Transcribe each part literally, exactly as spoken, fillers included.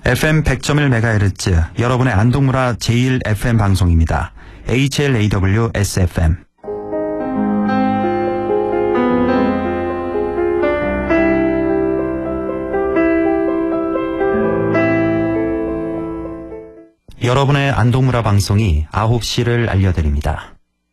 에프엠 백 점 일 메가헤르츠 여러분의 안동문화 제일 에프엠 방송입니다. 에이치엘에이더블유 에스에프엠. 여러분의 안동문화 방송이 아홉 시를 알려드립니다.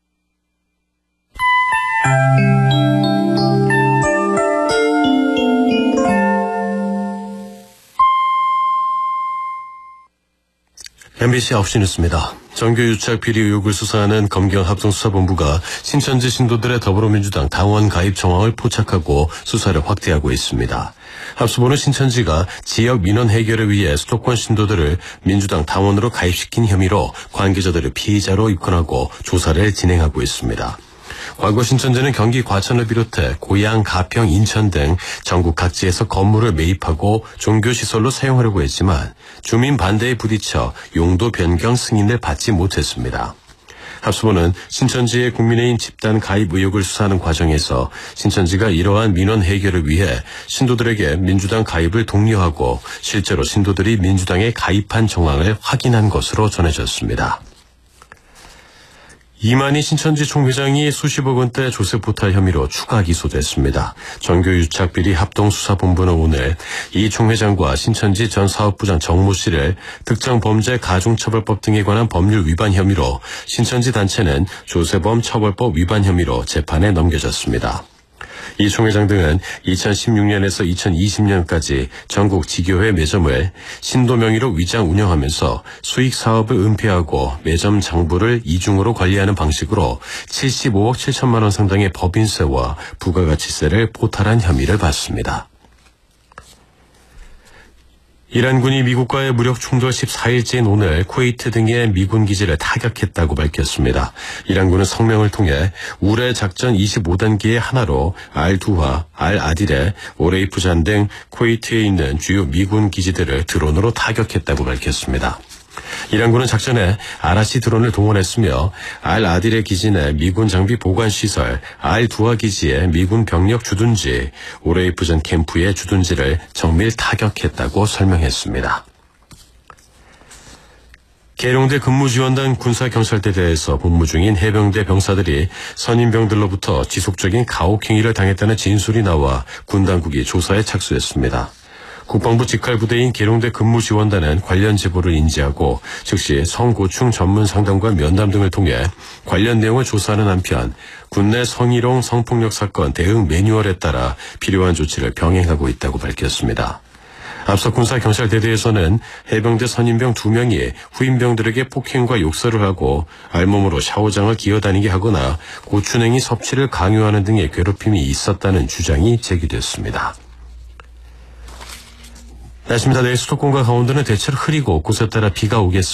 엠비씨 아홉 시 뉴스입니다. 정교유착 비리 의혹을 수사하는 검경합동수사본부가 신천지 신도들의 더불어민주당 당원 가입 정황을 포착하고 수사를 확대하고 있습니다. 합수본은 신천지가 지역 민원 해결을 위해 수도권 신도들을 민주당 당원으로 가입시킨 혐의로 관계자들을 피의자로 입건하고 조사를 진행하고 있습니다. 과거 신천지는 경기 과천을 비롯해 고양, 가평, 인천 등 전국 각지에서 건물을 매입하고 종교시설로 사용하려고 했지만 주민 반대에 부딪혀 용도 변경 승인을 받지 못했습니다. 합수본은 신천지의 국민의힘 집단 가입 의혹을 수사하는 과정에서 신천지가 이러한 민원 해결을 위해 신도들에게 민주당 가입을 독려하고 실제로 신도들이 민주당에 가입한 정황을 확인한 것으로 전해졌습니다. 이만희 신천지 총회장이 수십억 원대 조세 포탈 혐의로 추가 기소됐습니다. 정교유착 비리 합동수사본부는 오늘 이 총회장과 신천지 전 사업부장 정모 씨를 특정 범죄 가중처벌법 등에 관한 법률 위반 혐의로, 신천지 단체는 조세범 처벌법 위반 혐의로 재판에 넘겨졌습니다. 이 총회장 등은 이천십육 년에서 이천이십 년까지 전국 지교회 매점을 신도 명의로 위장 운영하면서 수익 사업을 은폐하고 매점 장부를 이중으로 관리하는 방식으로 칠십오억 칠천만 원 상당의 법인세와 부가가치세를 포탈한 혐의를 받습니다. 이란군이 미국과의 무력 충돌 십사 일째인 오늘 쿠웨이트 등의 미군 기지를 타격했다고 밝혔습니다. 이란군은 성명을 통해 우레 작전 이십오 단계의 하나로 알-두하, 알-아딜레, 오레이프잔 등 쿠웨이트에 있는 주요 미군 기지들을 드론으로 타격했다고 밝혔습니다. 이란군은 작전에 아라시 드론을 동원했으며 알-아딜레 기지 내 미군 장비 보관시설, 알-두하 기지의 미군 병력 주둔지, 오레이프전 캠프의 주둔지를 정밀 타격했다고 설명했습니다. 계룡대 근무지원단 군사경찰대대에서 복무 중인 해병대 병사들이 선임병들로부터 지속적인 가혹행위를 당했다는 진술이 나와 군 당국이 조사에 착수했습니다. 국방부 직할부대인 계룡대 근무지원단은 관련 제보를 인지하고 즉시 성고충 전문 상담과 면담 등을 통해 관련 내용을 조사하는 한편 국내 성희롱 성폭력 사건 대응 매뉴얼에 따라 필요한 조치를 병행하고 있다고 밝혔습니다. 앞서 군사경찰대대에서는 해병대 선임병 두 명이 후임병들에게 폭행과 욕설을 하고 알몸으로 샤워장을 기어다니게 하거나 고추냉이 섭취를 강요하는 등의 괴롭힘이 있었다는 주장이 제기됐습니다. 날씨입니다. 내일 수도권과 강원도는 대체로 흐리고 곳에 따라 비가 오겠습니다.